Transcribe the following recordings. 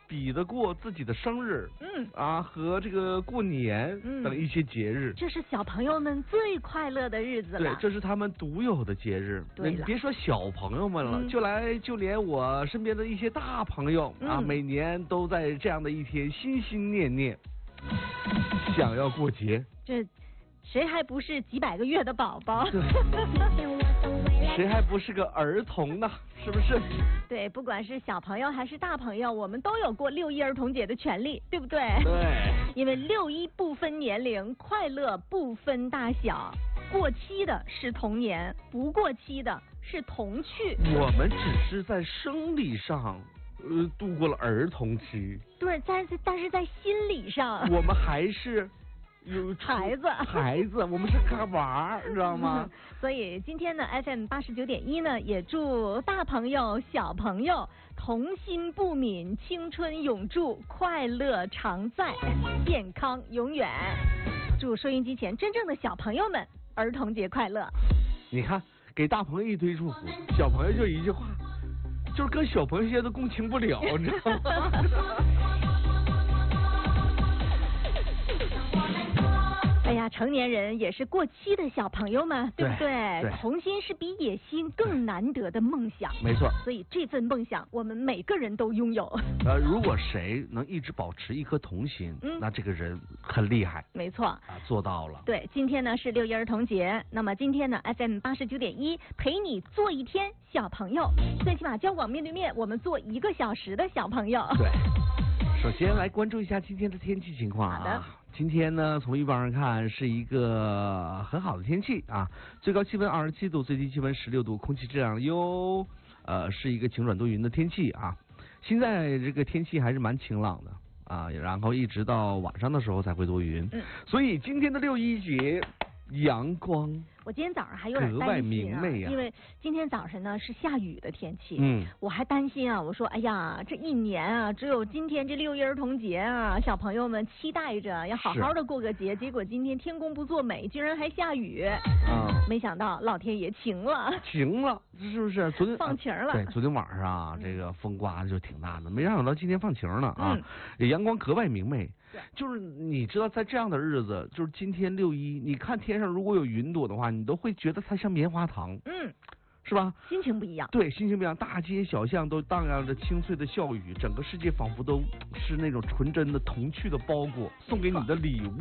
比得过自己的生日，和这个过年等一些节日。 这是小朋友们最快乐的日子了。 对，这是他们独有的节日。 对了， 你别说小朋友们了，就连我身边的一些大朋友每年都在这样的一天心心念念，想要过节。 这谁还不是几百个月的宝宝？ 谁还不是个儿童呢？是不是？ 对，不管是小朋友还是大朋友，我们都有过6·1儿童节的权利，对不对？ 对。 因为6·1不分年龄，快乐不分大小。过期的是童年，不过期的是童趣。 我们只是在生理上，度过了儿童期。 对，但是在心理上， 我们还是。有孩子， 我们是个娃，知道吗？ 所以今天呢 ，FM 89.1呢，也祝大朋友、小朋友童心不泯，青春永驻，快乐常在，健康永远。祝收音机前真正的小朋友们儿童节快乐！ 你看，给大朋友一堆祝福，小朋友就一句话，就是跟小朋友现在都共情不了，你知道吗？ 哎呀，成年人也是过期的小朋友嘛，对不对？ 对， 童心是比野心更难得的梦想。 没错。 所以这份梦想，我们每个人都拥有。 如果谁能一直保持一颗童心，那这个人很厉害。 没错。 做到了。 对，今天呢是6·1儿童节，那么今天呢 FM 89.1陪你做一天小朋友，最起码交广面对面，我们做1个小时的小朋友。 对。首先来关注一下今天的天气情况啊。 好的。 今天呢，从预报上看是一个很好的天气啊，最高气温27度，最低气温16度，空气质量优，是一个晴转多云的天气啊。现在这个天气还是蛮晴朗的啊，然后一直到晚上的时候才会多云，所以今天的6·1节阳光。 我今天早上还有点担心因为今天早晨呢是下雨的天气，我还担心啊，我说哎呀，这一年啊，只有今天这6·1儿童节啊，小朋友们期待着要好好的过个节，结果今天天公不作美，居然还下雨，没想到老天爷晴了，是不是？昨天放晴了， 对，昨天晚上啊，这个风刮的就挺大的，没想到今天放晴了啊，阳光格外明媚。就是你知道，在这样的日子，就是今天6·1，你看天上如果有云朵的话，你都会觉得它像棉花糖，是吧？ 心情不一样。 对，心情不一样，大街小巷都荡漾着清脆的笑语，整个世界仿佛都是那种纯真的童趣的包裹，送给你的礼物。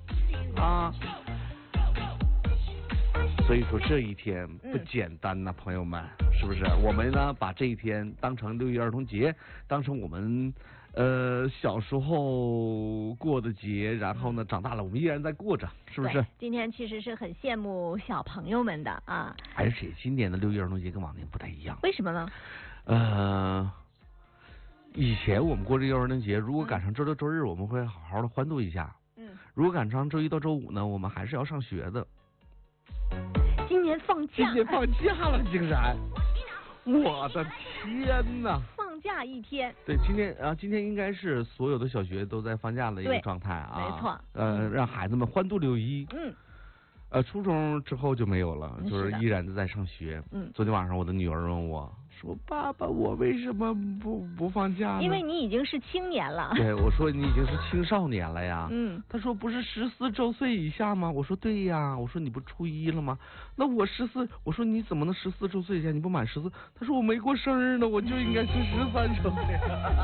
所以说这一天不简单呐，朋友们，是不是？我们呢把这一天当成6·1儿童节，当成我们小时候过的节，然后呢长大了我们依然在过着，是不是？ 今天其实是很羡慕小朋友们的啊。 而且今年的6·1儿童节跟往年不太一样。 为什么呢？以前我们过这6·1儿童节，如果赶上周六周日，我们会好好的欢度一下。如果赶上周一到周五呢，我们还是要上学的。 今年放假了，竟然！我的天哪！ 放假一天。 对，今天应该是所有的小学都在放假的一个状态啊。 没错。 让孩子们欢度6·1。初中之后就没有了，就是依然在上学。昨天晚上我的女儿问我说：“爸爸，我为什么不放假呢？” 因为你已经是青年了。 对，我说你已经是青少年了呀。他说不是14周岁以下吗？我说对呀。我说你不初1了吗？那我14，我说你怎么能14周岁以下？你不满14？他说我没过生日呢，我就应该是13周岁。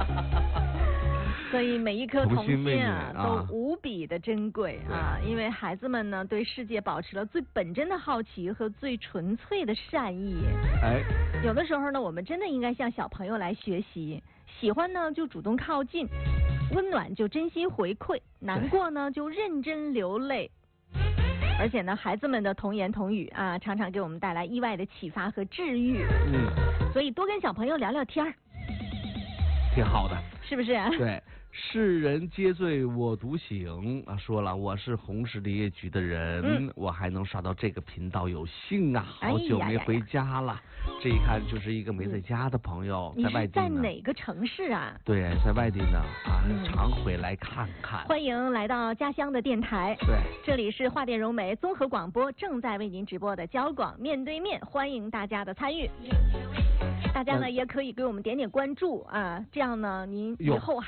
所以每一颗童心啊，都无比的珍贵啊！因为孩子们呢，对世界保持了最本真的好奇和最纯粹的善意。有的时候呢，我们真的应该向小朋友来学习，喜欢呢就主动靠近，温暖就真心回馈，难过呢就认真流泪。而且呢，孩子们的童言童语啊，常常给我们带来意外的启发和治愈。所以多跟小朋友聊聊天儿， 挺好的， 是不是？ 对。世人皆醉我独醒啊！说了，我是红十里夜局的人，我还能刷到这个频道，有幸啊！好久没回家了，这一看就是一个没在家的朋友，在外地呢。 你是在哪个城市啊？ 对，在外地呢啊，常回来看看。 欢迎来到家乡的电台。 对， 这里是华电融媒综合广播正在为您直播的交广面对面，欢迎大家的参与。大家呢也可以给我们点点关注啊，这样呢您以后